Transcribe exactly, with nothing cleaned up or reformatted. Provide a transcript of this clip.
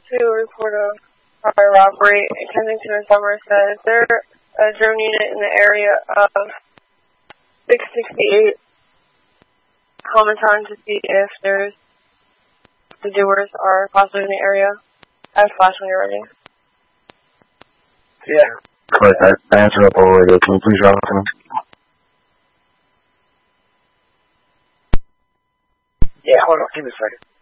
to report a prior robbery in Kensington and Somerset. Is there a drone unit in the area of six sixty-eight? Comment on to see if there's the doers are possibly in the area. I have flash when you're ready. Yeah. Of course, I, I answered up already. Can you please drop it to me? Yeah, hold on. Give me a second.